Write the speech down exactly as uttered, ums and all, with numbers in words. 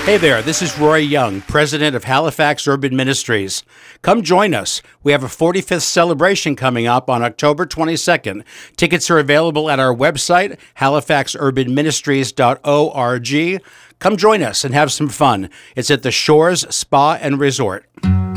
Hey there, this is Roy Young, president of Halifax Urban Ministries. Come join us. We have a forty-fifth celebration coming up on October twenty-second. Tickets are available at our website, halifax urban ministries dot org. Come join us and have some fun. It's at the Shores Spa and Resort.